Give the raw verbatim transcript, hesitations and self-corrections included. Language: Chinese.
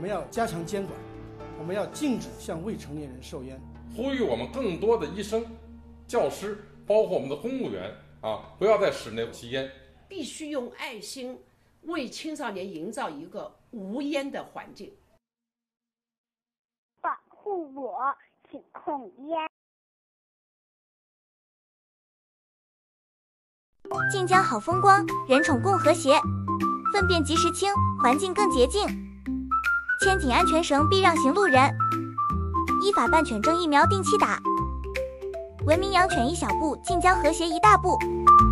们要加强监管，我们要禁止向未成年人售烟。 呼吁我们更多的医生、教师，包括我们的公务员啊，不要在室内吸烟。 必须用爱心为青少年营造一个无烟的环境。 保护我，请控烟。 晋江好风光，人宠共和谐，粪便及时清，环境更洁净。牵紧安全绳，避让行路人。依法办犬证疫苗定期打。文明养犬一小步，晋江和谐一大步。